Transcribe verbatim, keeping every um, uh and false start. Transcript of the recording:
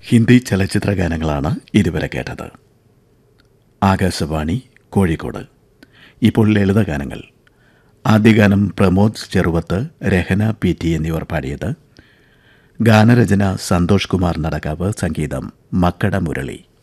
ഹിന്ദി ചലച്ചിത്ര ഗാനങ്ങളാണ് ഇതുവരെ കേട്ടത്. ആകാശവാണി കോഴിക്കോട്. ഇപ്പോൾ ലളിതഗാനങ്ങൾ. ആദ്യ ഗാനം പ്രമോദ് ചെറുവത്ത്, രഹന പി ടി എന്നിവർ പാടിയത്. ഗാനരചന സന്തോഷ് കുമാർ നടക്കാവ്, സംഗീതം മക്കട മുരളി.